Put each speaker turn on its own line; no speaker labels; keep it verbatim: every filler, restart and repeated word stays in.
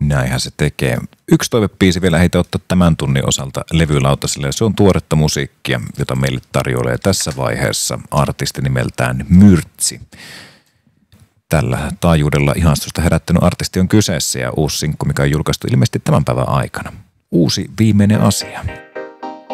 Näinhän se tekee. Yksi toivebiisi vielä heitä ottaa tämän tunnin osalta levylautaselle. Se on tuoretta musiikkia, jota meille tarjoilee tässä vaiheessa artisti nimeltään Myrtsi. Tällä taajuudella ihastusta herättänyt artisti on kyseessä ja uusi sinkku, mikä on julkaistu ilmeisesti tämän päivän aikana. Uusi viimeinen asia.